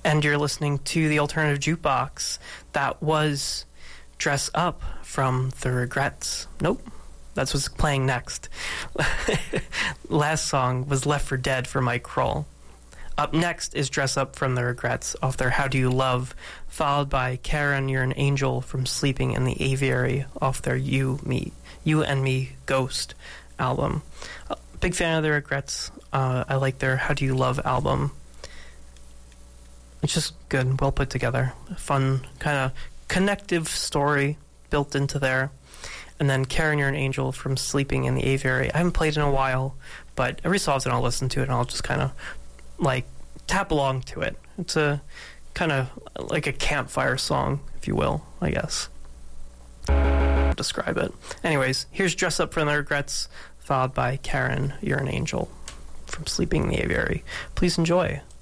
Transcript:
And you're listening to the Alternative Jukebox. That was Dress Up from The Regrets. Nope, that's what's playing next. Last song was Left for Dead for Mike Kroll. Up next is Dress Up from The Regrets off their How Do You Love, followed by Karen, You're an Angel from Sleeping in the Aviary off their You and Me Ghost album. Big fan of The Regrets. I like their How Do You Love album. It's just good, well put together. Fun, kind of connective story built into there. And then Karen, You're an Angel from Sleeping in the Aviary. I haven't played in a while, but every so often I'll listen to it and I'll just kind of like tap along to it. It's a kind of like a campfire song, if you will, I guess. Describe it. Anyways, here's Dress Up from The Regrets, followed by Karen, You're an Angel from Sleeping in the Aviary. Please enjoy.